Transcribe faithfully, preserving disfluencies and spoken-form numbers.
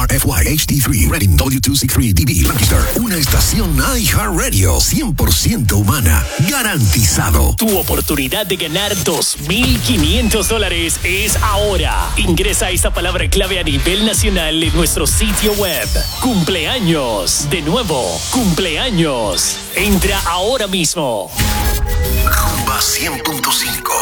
R F Y H D tres, Reading W dos sesenta y tres D B, Lancaster. Una estación iHeartRadio cien por ciento humana. Garantizado. Tu oportunidad de ganar dos mil quinientos dólares es ahora. Ingresa esta palabra clave a nivel nacional en nuestro sitio web. Cumpleaños. De nuevo, cumpleaños. Entra ahora mismo. Rumba cien punto cinco.